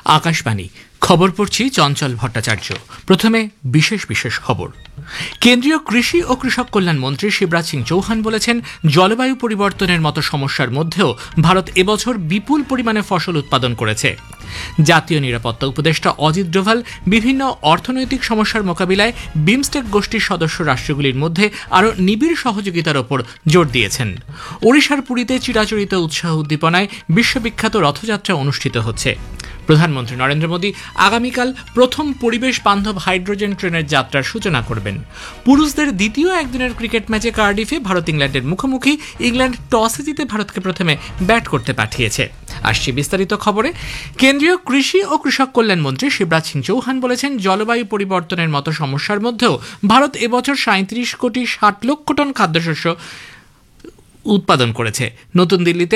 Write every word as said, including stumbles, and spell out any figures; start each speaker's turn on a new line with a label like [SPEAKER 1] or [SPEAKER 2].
[SPEAKER 1] আকাশবাণী খবর পড়ছি চঞ্চল ভট্টাচার্য। প্রথমে বিশেষ বিশেষ খবর। কেন্দ্রীয় কৃষি ও কৃষক কল্যাণ মন্ত্রী শিবরাজ সিং চৌহান বলেছেন, জলবায়ু পরিবর্তনের মতো সমস্যার মধ্যেও ভারত এবছর বিপুল পরিমাণে ফসল উৎপাদন করেছে। জাতীয় নিরাপত্তা উপদেষ্টা অজিত ডোভাল বিভিন্ন অর্থনৈতিক সমস্যার মোকাবিলায় বিমস্টেক গোষ্ঠীর সদস্য রাষ্ট্রগুলির মধ্যে আরও নিবিড় সহযোগিতার ওপর জোর দিয়েছেন। ওড়িশার পুরীতে চিরাচরিত উৎসাহ উদ্দীপনায় বিশ্ববিখ্যাত রথযাত্রা অনুষ্ঠিত হচ্ছে। প্রধানমন্ত্রী নরেন্দ্র মোদী আগামীকাল প্রথম পরিবেশ বান্ধব হাইড্রোজেন ট্রেনের যাত্রার সূচনা করবেন। পুরুষদের দ্বিতীয় একদিনের ক্রিকেট ম্যাচে কার্ডিফে ভারত ইংল্যান্ডের মুখোমুখি। ইংল্যান্ড টসে জিতে ভারতকে প্রথমে ব্যাট করতে পাঠিয়েছে। আসছে বিস্তারিত খবরে। কেন্দ্রীয় কৃষি ও কৃষক কল্যাণ মন্ত্রী শিবরাজ সিং চৌহান বলেছেন, জলবায়ু পরিবর্তনের মতো সমস্যার মধ্যেও ভারত এবছর সাঁত্রিশ কোটি ষাট লক্ষ টন খাদ্যশস্য উৎপাদন করেছে। নতুন দিল্লিতে